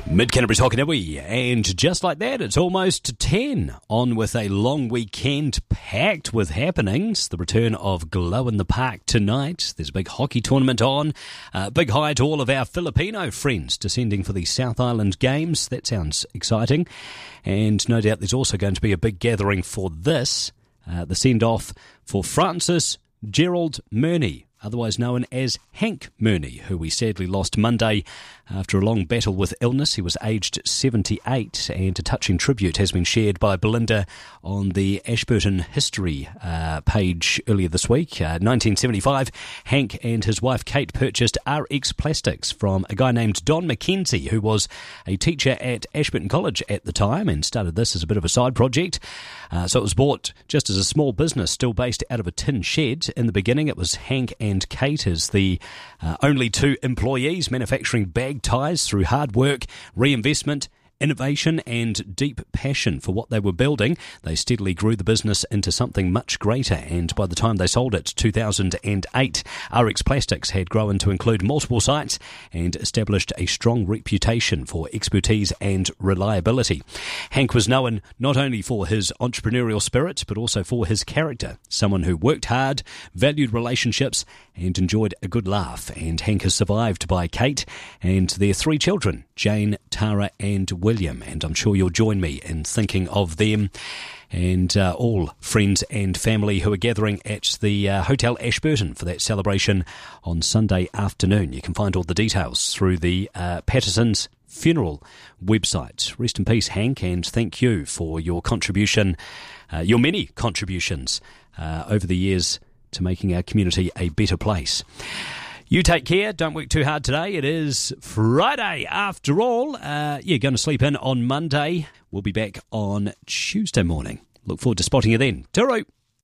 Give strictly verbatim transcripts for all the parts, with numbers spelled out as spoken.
Mid-Canterbury's Hokanui, and just like that, it's almost ten. On with a long weekend packed with happenings. The return of Glow in the Park tonight. There's a big hockey tournament on. Uh, big hi to all of our Filipino friends descending for the South Island Games. That sounds exciting. And no doubt there's also going to be a big gathering for this. Uh, the send-off for Francis Gerald Murney, otherwise known as Hank Murney, who we sadly lost Monday after a long battle with illness. He was aged seventy-eight, and a touching tribute has been shared by Belinda on the Ashburton History uh, page earlier this week. Uh, nineteen seventy-five, Hank and his wife Kate purchased R X Plastics from a guy named Don McKenzie, who was a teacher at Ashburton College at the time and started this as a bit of a side project. Uh, so it was bought just as a small business, still based out of a tin shed. In the beginning, it was Hank and Kate as the uh, only two employees manufacturing bag ties through hard work, reinvestment, innovation and deep passion for what they were building. They steadily grew the business into something much greater, and by the time they sold it, two thousand eight, R X Plastics had grown to include multiple sites and established a strong reputation for expertise and reliability. Hank was known not only for his entrepreneurial spirit, but also for his character, someone who worked hard, valued relationships and enjoyed a good laugh. And Hank is survived by Kate and their three children, Jane, Tara and William, and I'm sure you'll join me in thinking of them and uh, all friends and family who are gathering at the uh, Hotel Ashburton for that celebration on Sunday afternoon. You can find all the details through the uh, Patterson's Funeral website. Rest in peace, Hank, and thank you for your contribution, uh, your many contributions uh, over the years to making our community a better place. You take care. Don't work too hard today. It is Friday after all. Uh, you're going to sleep in on Monday. We'll be back on Tuesday morning. Look forward to spotting you then. Turu.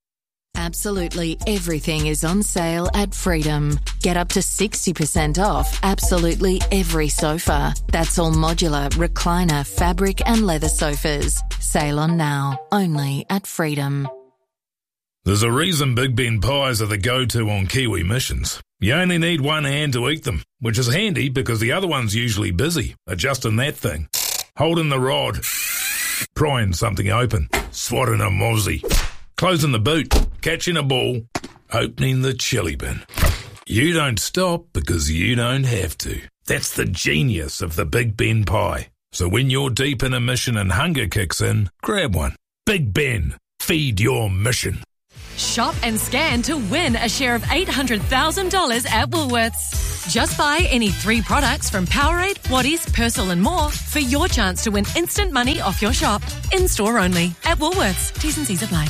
Absolutely everything is on sale at Freedom. Get up to sixty percent off absolutely every sofa. That's all modular, recliner, fabric and leather sofas. Sale on now, only at Freedom. There's a reason Big Ben pies are the go-to on Kiwi missions. You only need one hand to eat them, which is handy because the other one's usually busy adjusting that thing, holding the rod, prying something open, swatting a mozzie, closing the boot, catching a ball, opening the chili bin. You don't stop because you don't have to. That's the genius of the Big Ben pie. So when you're deep in a mission and hunger kicks in, grab one. Big Ben, feed your mission. Shop and scan to win a share of eight hundred thousand dollars at Woolworths. Just buy any three products from Powerade, Waddies, Persil and more for your chance to win instant money off your shop. In-store only. At Woolworths. T's and C's apply.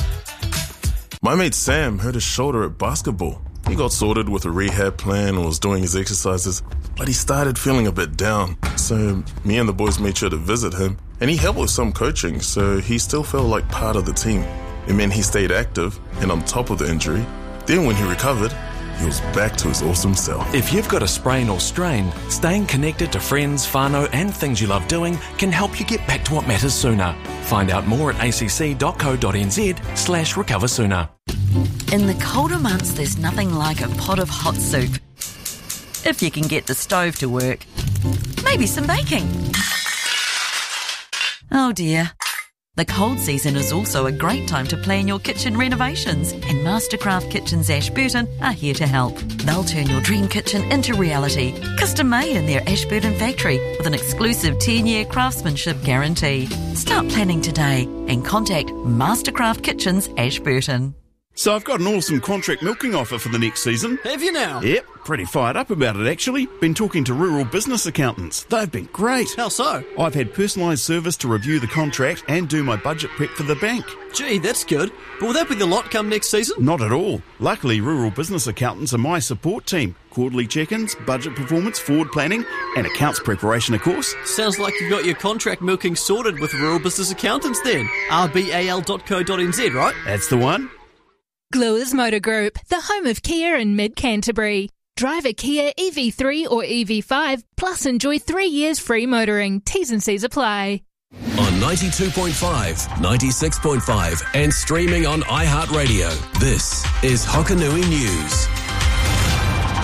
My mate Sam hurt his shoulder at basketball. He got sorted with a rehab plan and was doing his exercises, but he started feeling a bit down. So me and the boys made sure to visit him, and he helped with some coaching, so he still felt like part of the team. It meant he stayed active and on top of the injury. Then when he recovered, he was back to his awesome self. If you've got a sprain or strain, staying connected to friends, whānau and things you love doing can help you get back to what matters sooner. Find out more at acc.co.nz slash recover sooner. In the colder months, there's nothing like a pot of hot soup. If you can get the stove to work. Maybe some baking. Oh dear. The cold season is also a great time to plan your kitchen renovations, and Mastercraft Kitchens Ashburton are here to help. They'll turn your dream kitchen into reality, custom made in their Ashburton factory with an exclusive ten-year craftsmanship guarantee. Start planning today and contact Mastercraft Kitchens Ashburton. So I've got an awesome contract milking offer for the next season. Have you now? Yep, pretty fired up about it actually. Been talking to rural business accountants. They've been great. How so? I've had personalised service to review the contract and do my budget prep for the bank. Gee, that's good. But will that be the lot come next season? Not at all. Luckily, rural business accountants are my support team. Quarterly check-ins, budget performance, forward planning, and accounts preparation, of course. Sounds like you've got your contract milking sorted with rural business accountants then. r b a l dot co dot n z, right? That's the one. Glewers Motor Group, the home of Kia in mid-Canterbury. Drive a Kia E V three or E V five, plus enjoy three years free motoring. T's and C's apply. On ninety-two point five, ninety-six point five and streaming on iHeartRadio, this is Hokanui News.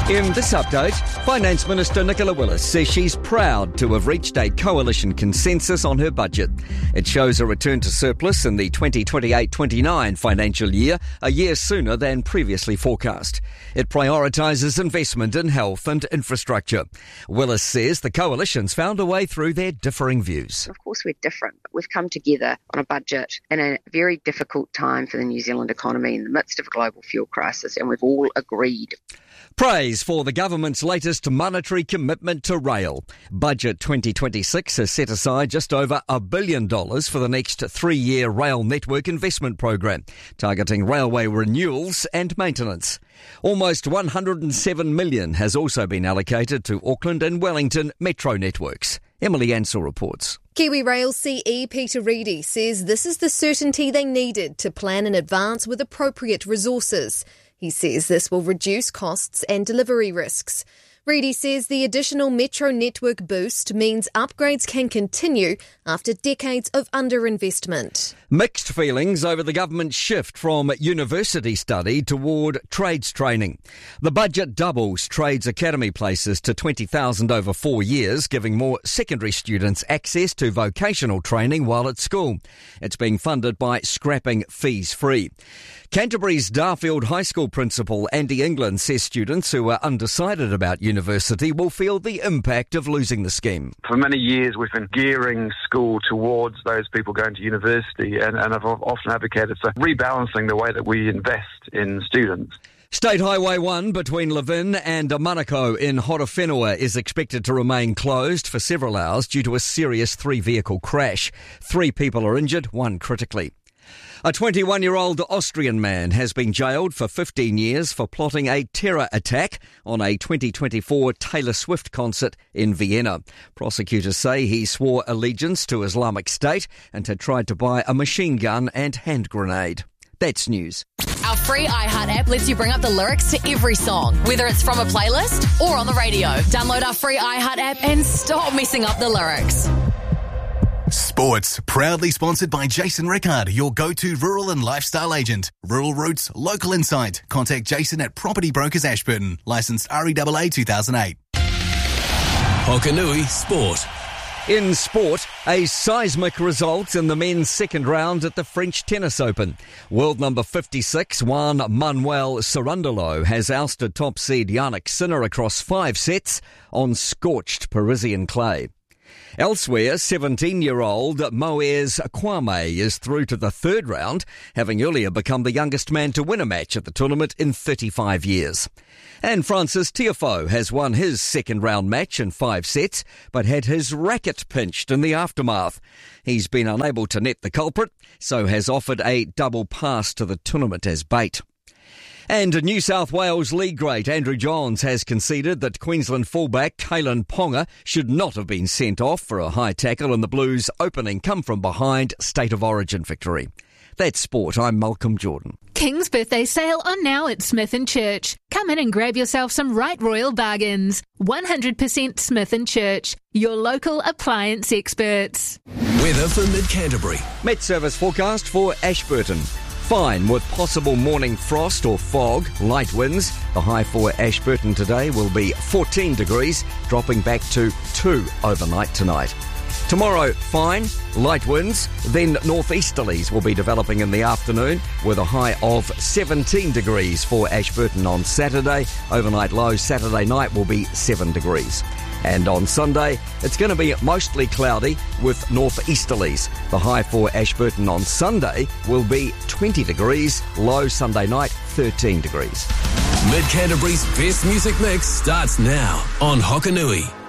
In this update, Finance Minister Nicola Willis says she's proud to have reached a coalition consensus on her budget. It shows a return to surplus in the twenty twenty-eight twenty-nine financial year, a year sooner than previously forecast. It prioritises investment in health and infrastructure. Willis says the coalition's found a way through their differing views. Of course we're different, but we've come together on a budget in a very difficult time for the New Zealand economy in the midst of a global fuel crisis, and we've all agreed. Praise for the government's latest monetary commitment to rail. Budget twenty twenty-six has set aside just over a billion dollars for the next three-year rail network investment program, targeting railway renewals and maintenance. Almost one hundred seven million dollars has also been allocated to Auckland and Wellington metro networks. Emily Ansell reports. Kiwi Rail C E Peter Reedy says this is the certainty they needed to plan in advance with appropriate resources. He says this will reduce costs and delivery risks. Reedy says the additional metro network boost means upgrades can continue after decades of underinvestment. Mixed feelings over the government's shift from university study toward trades training. The budget doubles trades academy places to twenty thousand over four years, giving more secondary students access to vocational training while at school. It's being funded by scrapping fees free. Canterbury's Darfield High School principal Andy England says students who are undecided about university will feel the impact of losing the scheme. For many years we've been gearing school towards those people going to university, and, and I've often advocated for rebalancing the way that we invest in students. State Highway one between Levin and Manukau in Horowhenua is expected to remain closed for several hours due to a serious three-vehicle crash. Three people are injured, one critically. A twenty-one-year-old Austrian man has been jailed for fifteen years for plotting a terror attack on a twenty twenty-four Taylor Swift concert in Vienna. Prosecutors say he swore allegiance to Islamic State and had tried to buy a machine gun and hand grenade. That's news. Our free iHeart app lets you bring up the lyrics to every song, whether it's from a playlist or on the radio. Download our free iHeart app and stop messing up the lyrics. Sports, proudly sponsored by Jason Rickard, your go-to rural and lifestyle agent. Rural Roots, local insight. Contact Jason at Property Brokers Ashburton. Licensed R E A A two thousand eight. Hokanui Sport. In sport, a seismic result in the men's second round at the French Tennis Open. World number fifty-six, Juan Manuel Cerundolo, has ousted top seed Yannick Sinner across five sets on scorched Parisian clay. Elsewhere, seventeen-year-old Moez Kwame is through to the third round, having earlier become the youngest man to win a match at the tournament in thirty-five years. And Francis Tiafoe has won his second-round match in five sets, but had his racket pinched in the aftermath. He's been unable to net the culprit, so has offered a double pass to the tournament as bait. And New South Wales League great Andrew Johns has conceded that Queensland fullback Kalen Ponga should not have been sent off for a high tackle in the Blues' opening come-from-behind State of Origin victory. That's sport. I'm Malcolm Jordan. King's birthday sale on now at Smith and Church. Come in and grab yourself some right royal bargains. one hundred percent Smith and Church, your local appliance experts. Weather for Mid-Canterbury. Met Service forecast for Ashburton. Fine with possible morning frost or fog, light winds. The high for Ashburton today will be fourteen degrees, dropping back to two overnight tonight. Tomorrow, fine, light winds, then northeasterlies will be developing in the afternoon with a high of seventeen degrees for Ashburton on Saturday. Overnight low Saturday night will be seven degrees. And on Sunday, it's going to be mostly cloudy with northeasterlies. The high for Ashburton on Sunday will be twenty degrees, low Sunday night thirteen degrees. Mid-Canterbury's best music mix starts now on Hokanui.